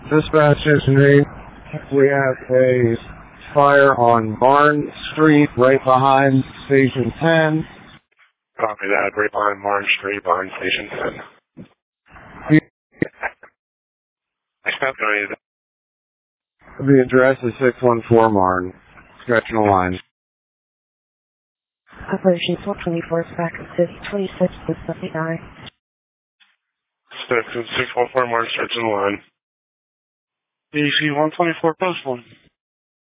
Dispatch engineering, we have a fire on Barn Street right behind Station 10. Copy that, right behind Barn Street, behind Station 10. The address is 614 Martin. Stretching the line. Operation 424 back to 26 to 79. 614 Martin, stretching the line. AC 124 post 1.